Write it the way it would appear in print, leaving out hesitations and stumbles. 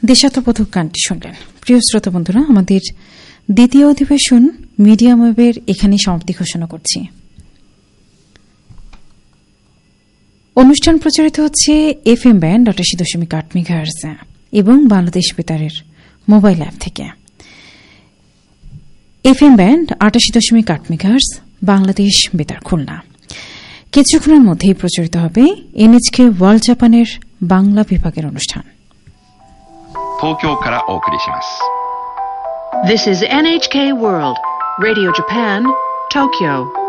দেশাত্মবোধক গানটি শুনলেন। প্রিয় শ্রোতা বন্ধুরা, আমাদের দ্বিতীয় অধিবেশন মিডিয়াম ওয়েভের এখানে সমাপ্তি ঘোষণা করছি। অনুষ্ঠান প্রচারিত হচ্ছে FM ব্যান্ড ৮৮.৮ মেগাহার্জ এবং বাংলাদেশ বেতারের মোবাইল অ্যাপ থেকে। FM ব্যান্ড ৮৮.৮ মেগাহার্জ বাংলাদেশ বেতার খুলনা। কিছুক্ষণের মধ্যেই প্রচারিত হবে NHK ওয়ার্ল্ড জাপানের বাংলা বিভাগের অনুষ্ঠান। This is NHK World, Radio Japan, Tokyo.